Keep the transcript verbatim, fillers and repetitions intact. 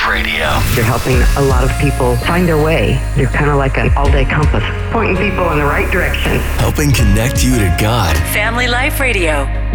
Radio. You're helping a lot of people find their way. You're kind of like an all-day compass, pointing people in the right direction. Helping connect you to God. Family Life Radio.